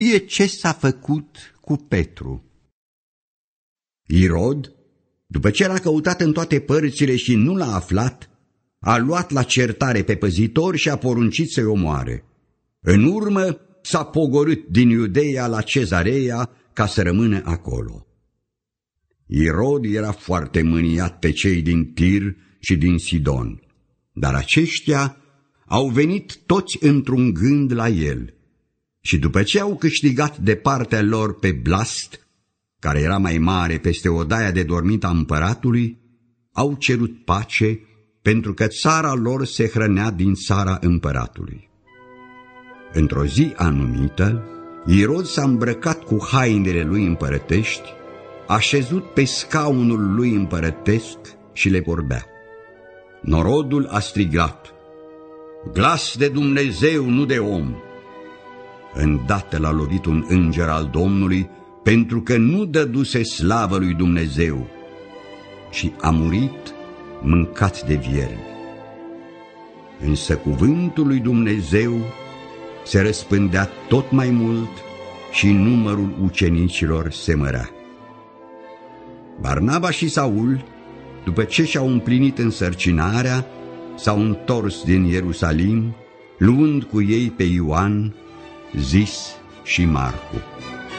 e ce s-a făcut cu Petru. Irod, după ce l-a căutat în toate părțile și nu l-a aflat, a luat la certare pe păzitor și a poruncit să-i omoare. În urmă s-a pogorât din Iudeea la Cezarea ca să rămână acolo. Irod era foarte mâniat pe cei din Tir și din Sidon, dar aceștia au venit toți într-un gând la el și după ce au câștigat de partea lor pe Blast, care era mai mare peste odaia de dormit a împăratului, au cerut pace pentru că țara lor se hrănea din țara împăratului. Într-o zi anumită, Irod s-a îmbrăcat cu hainele lui împărătești, a șezut pe scaunul lui împărătesc și le vorbea. Norodul a strigat: "Glas de Dumnezeu, nu de om!" Îndată l-a lovit un înger al Domnului, pentru că nu dăduse slavă lui Dumnezeu, și a murit mâncat de viermi. Însă cuvântul lui Dumnezeu se răspândea tot mai mult și numărul ucenicilor se mărea. Barnaba și Saul, după ce și-au împlinit însărcinarea, s-au întors din Ierusalim, luând cu ei pe Ioan, Zis și Marcu.